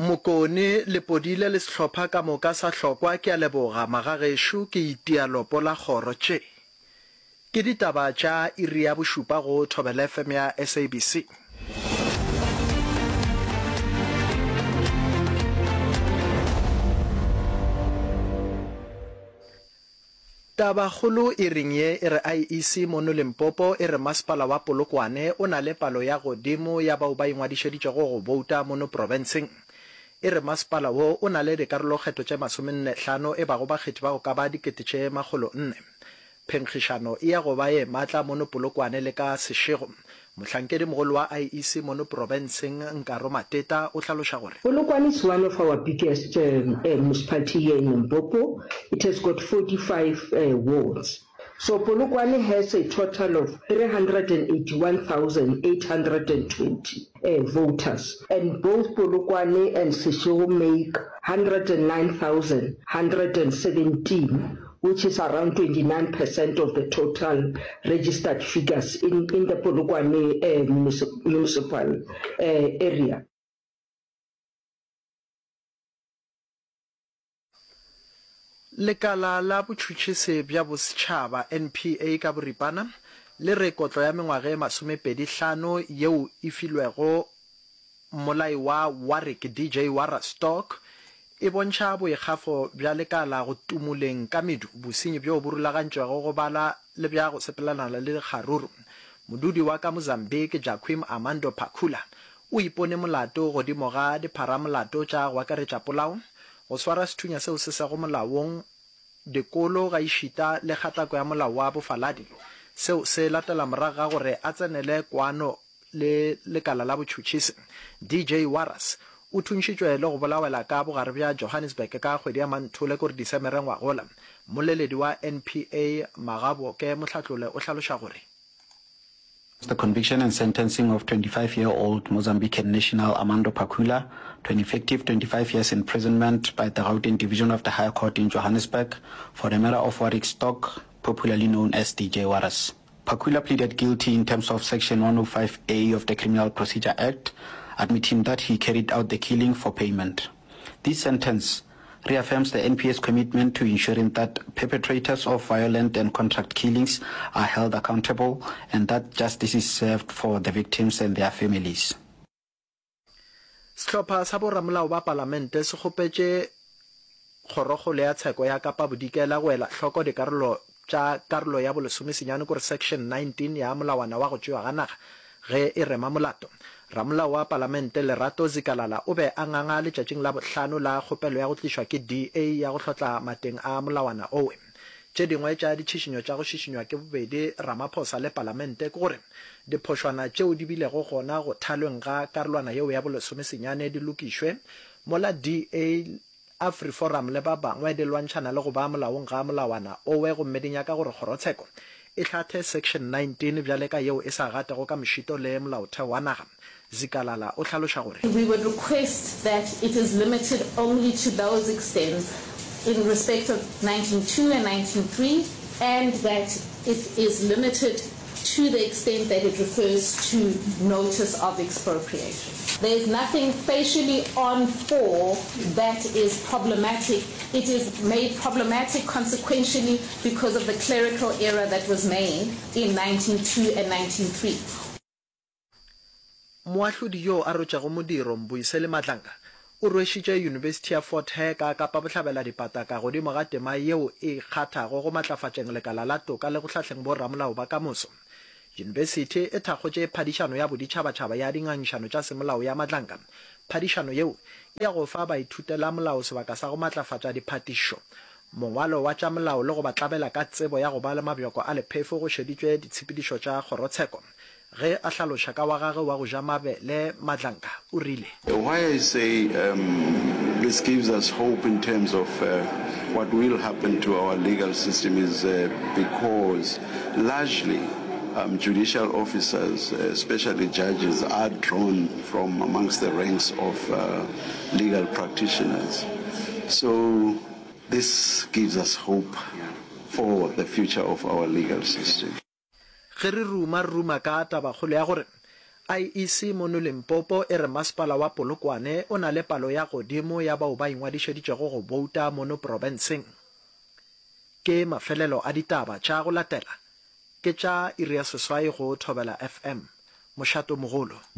Mokone lepodile le sehlopha ka moka sa hlokwa ke a leboga magagesho ke itia lopo la kgoro tše. Ke ditaba tša iri ya bošupa go Thobela FM ya SABC. Taba kholo e reng ye e re IEC mono Limpopo e re masepala wa Polokwane o na le palo ya godimo ya bao ba ingwadišeditšego go vouta mono provinceng. E re masepala wo o na le dikarolo kgetho tše 45 e bago bakgethi ba go ka ba dikete tše 400. Phenkgišano e ya go ba ye matla mono Polokwane le ka Seshego. Mohlankedi mogolo wa IEC mono provinceng Nkaro Mateta o hlaloša gore Polokwane is one of our biggest municipality here in Limpopo. It has got 45 wards. So Polokwane has a total of 381,820 voters, and both Polokwane and Seshego make 109,117, which is around 29% of the total registered figures in the Polokwane municipal area. Lekala la botšhotšhisi bja bosetšhaba NPA ka boripana le re kotlo ya mengwage 25 yeo e filwego molai wa Warwick DJ Warastock e bontšha boikgafo bja lekala go tumuleng ka medu bosenyi bjo bo rulagantšwego go bala le bja go sepelana le kgaruru. Modudi wa ka Mozambique Joaquim Armando Pakula o ipone molato godimo ga dipharamolato tša go akaretša polao go swara sethunya seo se sego molaong dikolo ga išita le kgatako ya molao wa bofaladi seo se latela morago ga gore a tsenele kwano le lekala la botšhotšhisi. DJ Waras o thuntšitšwe le go bolawela ka bogare bja Johannesburg ka kgwedi ya Manthole kore Disemere ngwagola. Moleledi wa NPA Magabo ke Mohlatlole o hlaloša gore the conviction and sentencing of 25-year-old Mozambican national Armando Pakula to an effective 25 years imprisonment by the Gauteng Division of the High Court in Johannesburg for the matter of Warastock, popularly known as DJ Waras. Pakula pleaded guilty in terms of Section 105A of the Criminal Procedure Act, admitting that he carried out the killing for payment. This sentence reaffirms the NPA's commitment to ensuring that perpetrators of violent and contract killings are held accountable and that justice is served for the victims and their families. Sehlopha sa boramolao ba palamente se kgopetše kgorokgolo ya tsheko ya Kapa Bodikela go ela hloko dikarolo tša karolo ya bolesomesenyane kore Section 19 ya molawana wa go tšewa ga naga ge e rema molato. Ramolao wa palamente Lerato Zikalala o be a nganga letšatšing la bohlano la kgopelo ya go tlišwa ke DA ya go hlotla mateng a molawana owe. Tše dingwe tša ditšhišinyo tša go šišinywa ke bobedi Ramaphosa le palamente ke gore diphošwana tšeo di bilego gona go thalweng ga karolwana yeo ya bolesomesenyane di lokišwe mola DA AfriForum le ba bangwe di lwantšhana le go ba molaong ga molawana owe gomme di nyaka gore kgorotsheko e hlathe Section 19 bjale ka yeo e sa gatego ka mošito le molaotheo wa naga. Zikalala o hlaloša gore we would request that it is limited only to those extents in respect of 19.2 and 19.3 and that it is limited to the extent that it refers to notice of expropriation. There is nothing facially on 4 that is problematic. It is made problematic consequentially because of the clerical error that was made in 19.2 and 19.3. Moahlodi yo a rotšago modiro Mboisele Matlanga o rwešitše University ya Fort Hare ka Kapa Bohlabela dipataka godimo ga tema yeo e kgathago go matlafatšeng lekala la toka le go hlahleng boramolao ba kamoso. University e thakgotše phadišano ya boditšhabatšhaba ya dingangišano tša semolao ya Matlanga. Phadišano yeo ya go fa baithutela molao sebaka sa go matlafatša diphatišo. Mongwalo wa tša molao le go ba tlabela ka tsebo ya go ba le mabjoko a lephefo go šeditšwe ditshepedišo tša kgorotsheko. Ge a hlaloša ka wa gage wa go ja mabele Matlanga o rile. Why I say this gives us hope in terms of what will happen to our legal system is because largely judicial officers, especially judges, are drawn from amongst the ranks of legal practitioners. So this gives us hope for the future of our legal system. Ge re ruma ka taba kgolo ya gore IEC mono Limpopo e re masepala wa Polokwane o na le palo ya godimo ya bao ba ingwadišeditšego go bouta mono provinceng. Ke mafelelo a ditaba tša go latela ke tša iri ya seswai go Thobela FM mošato mogolo.